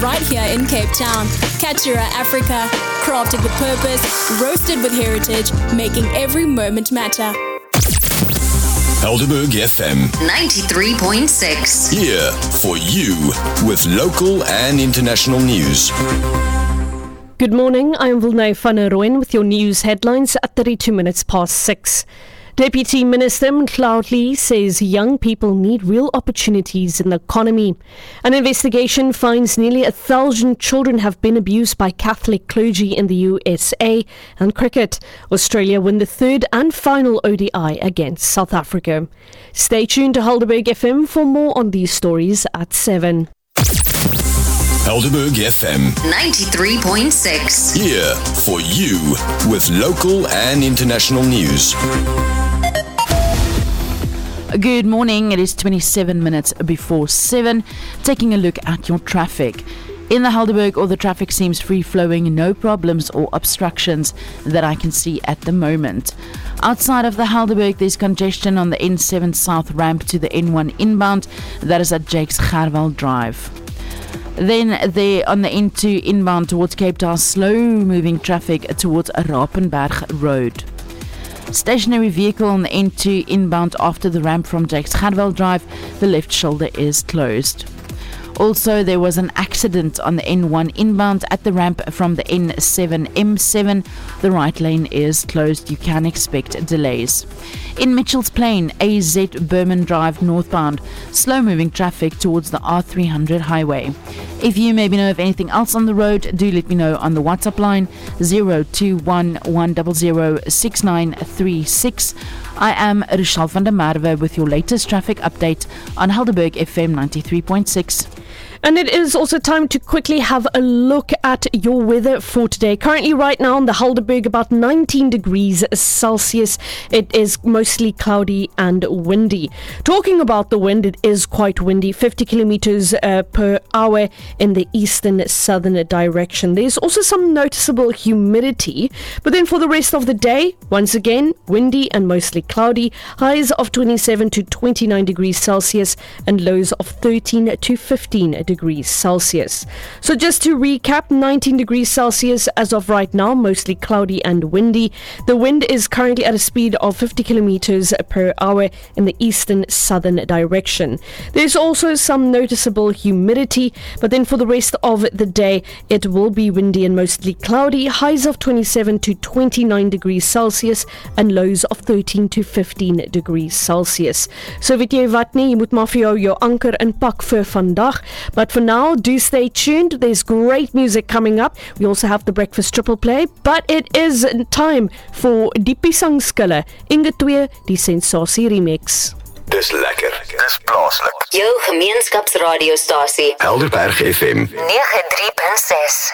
right here in Cape Town. Katura Africa, crafted with purpose, roasted with heritage, making every moment matter. Helderberg FM 93.6. Here for you with local and international news. Good morning, I am Wilnay van der Rooyen with your news headlines at 32 minutes past 6. Deputy Minister Mcleod Lee says young people need real opportunities in the economy. An investigation finds nearly 1,000 children have been abused by Catholic clergy in the USA. And cricket, Australia win the third and final ODI against South Africa. Stay tuned to Helderberg FM for more on these stories at 7. Helderberg FM 93.6. Here for you with local and international news. Good morning, it is 27 minutes before 7. Taking a look at your traffic. In the Helderberg, all the traffic seems free-flowing, no problems or obstructions that I can see at the moment. Outside of the Helderberg, there's congestion on the N7 South ramp to the N1 inbound, that is at Jakes Gerwel Drive. Then there on the N2 inbound towards Cape Town, slow-moving traffic towards Rapenberg Road. Stationary vehicle on the N2 inbound after the ramp from Jakes Gerwel Drive, the left shoulder is closed. Also, there was an accident on the N1 inbound at the ramp from the N7 M7. The right lane is closed. You can expect delays. In Mitchells Plain, AZ Berman Drive northbound, slow-moving traffic towards the R300 highway. If you maybe know of anything else on the road, do let me know on the WhatsApp line 021-100-6936. I am Rochelle van der Merwe with your latest traffic update on Helderberg FM 93.6. And it is also time to quickly have a look at your weather for today. Currently right now in the Helderberg, about 19 degrees Celsius. It is mostly cloudy and windy. Talking about the wind, it is quite windy, 50 kilometers per hour in the eastern southern direction. There's also some noticeable humidity. But then for the rest of the day, once again, windy and mostly cloudy. Highs of 27 to 29 degrees Celsius and lows of 13 to 15 degrees Celsius. So just to recap, 19 degrees Celsius as of right now, mostly cloudy and windy. The wind is currently at a speed of 50 kilometers per hour in the eastern southern direction. There's also some noticeable humidity, but then for the rest of the day, it will be windy and mostly cloudy. Highs of 27 to 29 degrees Celsius and lows of 13 to 15 degrees Celsius. So weet jy wat nie, jy moet maar vir jou anker inpak vir vandag. But for now, do stay tuned. There's great music coming up. We also have the Breakfast Triple Play. But it is time for die Pisangskille. Inge 2, die Sensasie Remix. Dis lekker. Dis plaaslik. Jou gemeenskapsradiostasie. Helderberg FM 93.6.